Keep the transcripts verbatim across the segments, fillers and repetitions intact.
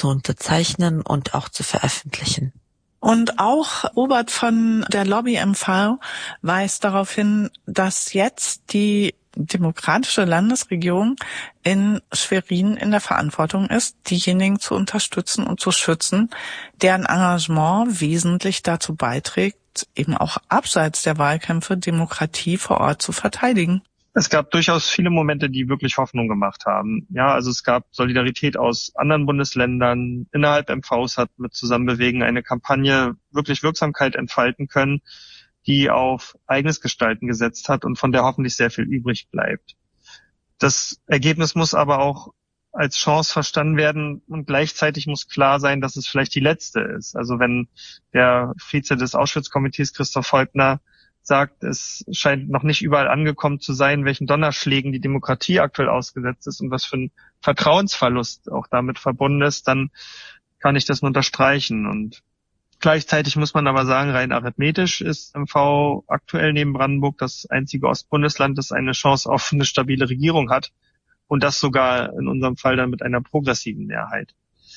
zu unterzeichnen und auch zu veröffentlichen. Und auch Robert von der Lobby M V weist darauf hin, dass jetzt die demokratische Landesregierung in Schwerin in der Verantwortung ist, diejenigen zu unterstützen und zu schützen, deren Engagement wesentlich dazu beiträgt, eben auch abseits der Wahlkämpfe Demokratie vor Ort zu verteidigen. Es gab durchaus viele Momente, die wirklich Hoffnung gemacht haben. Ja, also es gab Solidarität aus anderen Bundesländern. Innerhalb M Vs hat mit Zusammenbewegen eine Kampagne wirklich Wirksamkeit entfalten können, die auf eigenes Gestalten gesetzt hat und von der hoffentlich sehr viel übrig bleibt. Das Ergebnis muss aber auch als Chance verstanden werden und gleichzeitig muss klar sein, dass es vielleicht die letzte ist. Also wenn der Vize des Auschwitz-Komitees, Christoph Heubner, sagt, es scheint noch nicht überall angekommen zu sein, welchen Donnerschlägen die Demokratie aktuell ausgesetzt ist und was für ein Vertrauensverlust auch damit verbunden ist, dann kann ich das nur unterstreichen. Und gleichzeitig muss man aber sagen, rein arithmetisch ist M V aktuell neben Brandenburg das einzige Ostbundesland, das eine Chance auf eine stabile Regierung hat und das sogar in unserem Fall dann mit einer progressiven Mehrheit.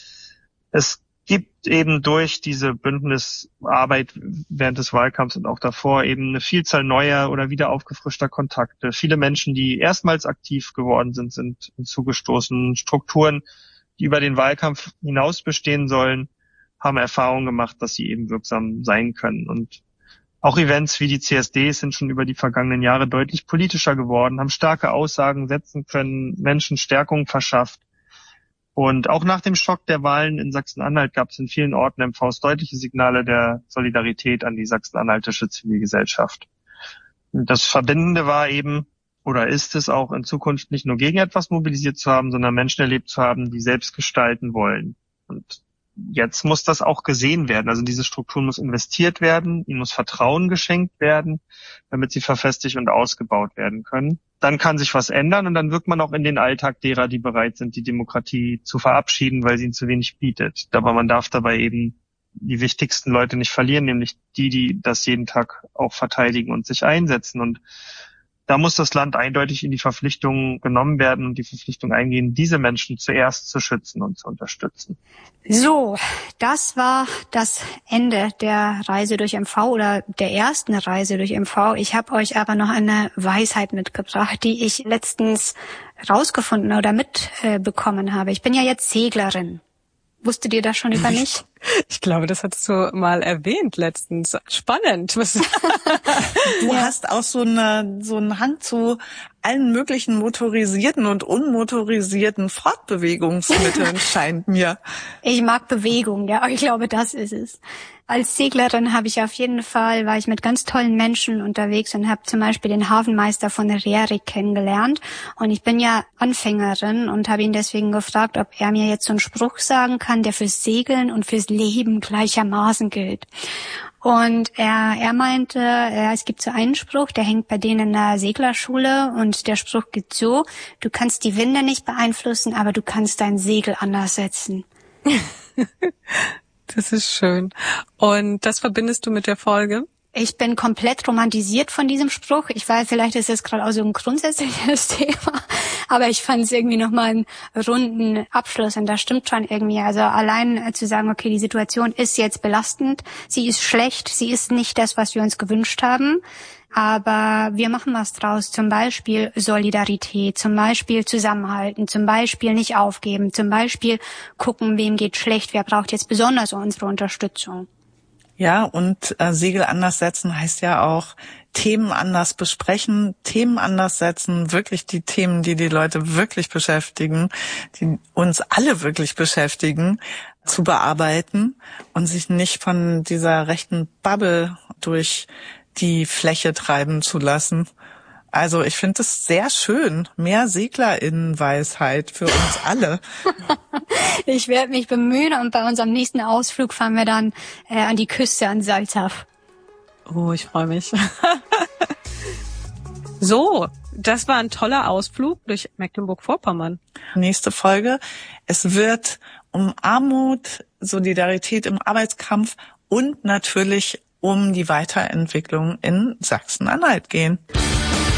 Es gibt eben durch diese Bündnisarbeit während des Wahlkampfs und auch davor eben eine Vielzahl neuer oder wieder aufgefrischter Kontakte. Viele Menschen, die erstmals aktiv geworden sind, sind hinzugestoßen. Strukturen, die über den Wahlkampf hinaus bestehen sollen, haben Erfahrung gemacht, dass sie eben wirksam sein können. Und auch Events wie die C S Ds sind schon über die vergangenen Jahre deutlich politischer geworden, haben starke Aussagen setzen können, Menschen Stärkung verschafft. Und auch nach dem Schock der Wahlen in Sachsen-Anhalt gab es in vielen Orten M Vs deutliche Signale der Solidarität an die sachsen-anhaltische Zivilgesellschaft. Und das Verbindende war eben, oder ist es auch in Zukunft nicht nur gegen etwas mobilisiert zu haben, sondern Menschen erlebt zu haben, die selbst gestalten wollen. Und jetzt muss das auch gesehen werden. Also diese Struktur muss investiert werden, ihnen muss Vertrauen geschenkt werden, damit sie verfestigt und ausgebaut werden können. Dann kann sich was ändern und dann wirkt man auch in den Alltag derer, die bereit sind, die Demokratie zu verabschieden, weil sie ihnen zu wenig bietet. Aber man darf dabei eben die wichtigsten Leute nicht verlieren, nämlich die, die das jeden Tag auch verteidigen und sich einsetzen. Und da muss das Land eindeutig in die Verpflichtung genommen werden und die Verpflichtung eingehen, diese Menschen zuerst zu schützen und zu unterstützen. So, das war das Ende der Reise durch M V oder der ersten Reise durch M V. Ich habe euch aber noch eine Weisheit mitgebracht, die ich letztens rausgefunden oder mitbekommen äh, habe. Ich bin ja jetzt Seglerin. Wusstet ihr das schon über mich? Ich glaube, das hattest du mal erwähnt letztens. Spannend. Du ja. hast auch so eine, so einen Hang zu allen möglichen motorisierten und unmotorisierten Fortbewegungsmitteln, scheint mir. Ich mag Bewegung, ja, ich glaube, das ist es. Als Seglerin habe ich auf jeden Fall, war ich mit ganz tollen Menschen unterwegs und habe zum Beispiel den Hafenmeister von Rerik kennengelernt. Und ich bin ja Anfängerin und habe ihn deswegen gefragt, ob er mir jetzt so einen Spruch sagen kann, der fürs Segeln und fürs Leben gleichermaßen gilt. Und er, er meinte, ja, es gibt so einen Spruch, der hängt bei denen in der Seglerschule und der Spruch geht so: Du kannst die Winde nicht beeinflussen, aber du kannst dein Segel anders setzen. Das ist schön. Und das verbindest du mit der Folge? Ich bin komplett romantisiert von diesem Spruch. Ich weiß, vielleicht ist das gerade auch so ein grundsätzliches Thema, aber ich fand es irgendwie nochmal einen runden Abschluss und das stimmt schon irgendwie. Also allein zu sagen, okay, die Situation ist jetzt belastend, sie ist schlecht, sie ist nicht das, was wir uns gewünscht haben, aber wir machen was draus. Zum Beispiel Solidarität, zum Beispiel Zusammenhalten, zum Beispiel nicht aufgeben, zum Beispiel gucken, wem geht schlecht, wer braucht jetzt besonders unsere Unterstützung. Ja, und äh, Segel anders setzen heißt ja auch Themen anders besprechen, Themen anders setzen, wirklich die Themen, die die Leute wirklich beschäftigen, die uns alle wirklich beschäftigen, zu bearbeiten und sich nicht von dieser rechten Bubble durch die Fläche treiben zu lassen. Also ich finde es sehr schön. Mehr SeglerInnen-Weisheit für uns alle. Ich werde mich bemühen und bei unserem nächsten Ausflug fahren wir dann äh, an die Küste an Salzach. Oh, ich freue mich. So, das war ein toller Ausflug durch Mecklenburg-Vorpommern. Nächste Folge. Es wird um Armut, Solidarität im Arbeitskampf und natürlich um die Weiterentwicklung in Sachsen-Anhalt gehen.